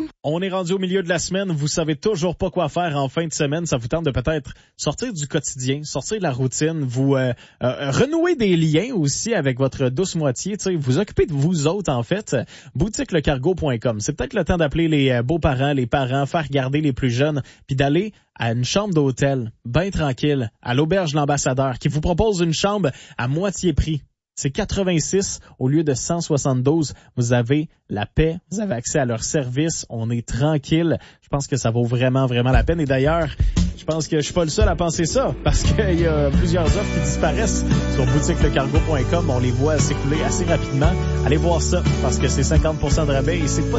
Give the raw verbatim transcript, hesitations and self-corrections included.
On est rendu au milieu de la semaine, vous savez toujours pas quoi faire en fin de semaine, ça vous tente de peut-être sortir du quotidien, sortir de la routine, vous euh, euh, renouer des liens aussi avec votre douce moitié, tu sais, vous occuper de vous autres en fait. boutique le cargo point com. C'est peut-être le temps d'appeler les beaux-parents, les parents, faire garder les plus jeunes, puis d'aller à une chambre d'hôtel, bien tranquille, à l'auberge L'Ambassadeur, qui vous propose une chambre à moitié prix. C'est quatre-vingt-six au lieu de cent soixante-douze. Vous avez la paix, vous avez accès à leur service, on est tranquille. Je pense que ça vaut vraiment, vraiment la peine. Et d'ailleurs, je pense que je suis pas le seul à penser ça, parce qu'il y a plusieurs offres qui disparaissent sur boutique le cargo point com. On les voit s'écouler assez rapidement. Allez voir ça, parce que c'est cinquante pour cent de rabais et c'est pas